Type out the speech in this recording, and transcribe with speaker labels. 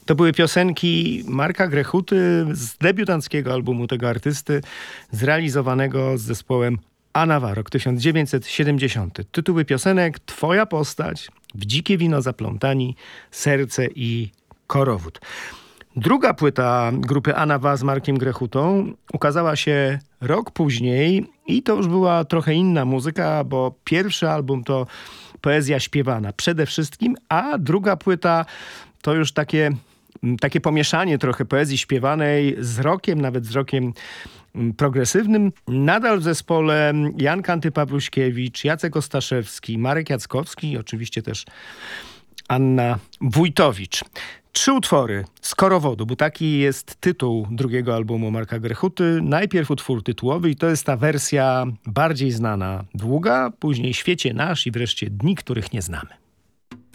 Speaker 1: To były piosenki Marka Grechuty z debiutanckiego albumu tego artysty, zrealizowanego z zespołem Anawa, rok 1970. Tytuły piosenek: Twoja postać, W dzikie wino zaplątani, Serce i Korowód. Druga płyta grupy Anawa z Markiem Grechutą ukazała się rok później i to już była trochę inna muzyka, bo pierwszy album to poezja śpiewana przede wszystkim, a druga płyta to już takie pomieszanie trochę poezji śpiewanej z rockiem, nawet z rockiem progresywnym. Nadal w zespole Jan Kanty-Pawluśkiewicz, Jacek Ostaszewski, Marek Jackowski i oczywiście też Anna Wójtowicz. 3 utwory z Korowodu, bo taki jest tytuł drugiego albumu Marka Grechuty. Najpierw utwór tytułowy i to jest ta wersja bardziej znana, długa, później Świecie nasz i wreszcie Dni, których nie znamy.